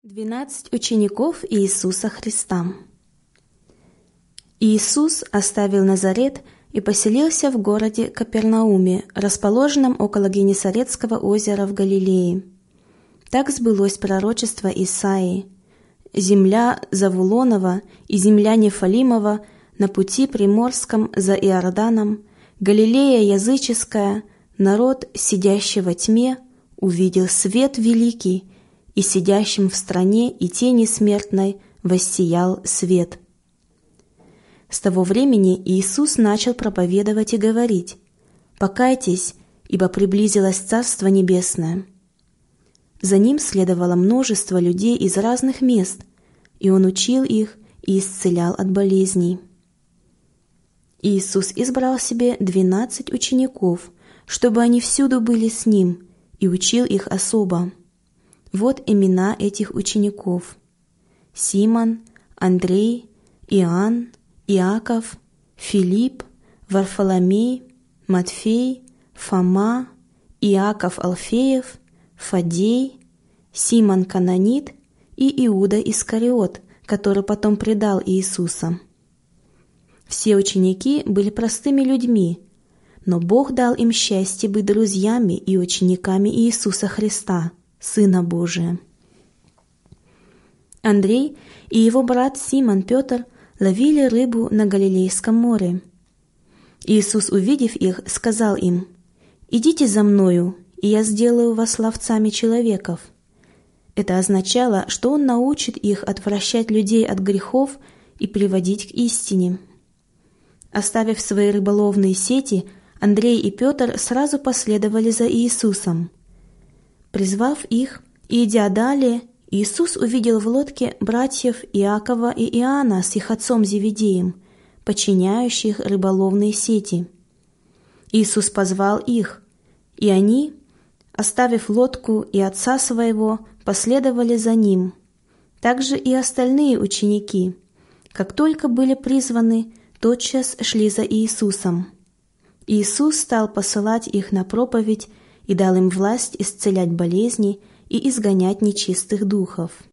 12 учеников Иисуса Христа. Иисус оставил Назарет и поселился в городе Капернауме, расположенном около Генесаретского озера в Галилее. Так сбылось пророчество Исаии: «Земля Завулонова и земля Нефалимова на пути приморском за Иорданом, Галилея языческая, народ, сидящий во тьме, увидел свет великий, и сидящим в стране и тени смертной воссиял свет». С того времени Иисус начал проповедовать и говорить: «Покайтесь, ибо приблизилось Царство Небесное». За ним следовало множество людей из разных мест, и Он учил их и исцелял от болезней. Иисус избрал себе 12 учеников, чтобы они всюду были с Ним, и учил их особо. Вот имена этих учеников: Симон, Андрей, Иоанн, Иаков, Филипп, Варфоломей, Матфей, Фома, Иаков Алфеев, Фаддей, Симон Кананит и Иуда Искариот, который потом предал Иисуса. Все ученики были простыми людьми, но Бог дал им счастье быть друзьями и учениками Иисуса Христа, Сына Божия. Андрей и его брат Симон Петр ловили рыбу на Галилейском море. Иисус, увидев их, сказал им: «Идите за Мною, и я сделаю вас ловцами человеков». Это означало, что Он научит их отвращать людей от грехов и приводить к истине. Оставив свои рыболовные сети, Андрей и Петр сразу последовали за Иисусом. Призвав их и идя далее, Иисус увидел в лодке братьев Иакова и Иоанна с их отцом Зеведеем, подчиняющих рыболовные сети. Иисус позвал их, и они, оставив лодку и отца своего, последовали за Ним. Также и остальные ученики, как только были призваны, тотчас шли за Иисусом. Иисус стал посылать их на проповедь и дал им власть исцелять болезни и изгонять нечистых духов.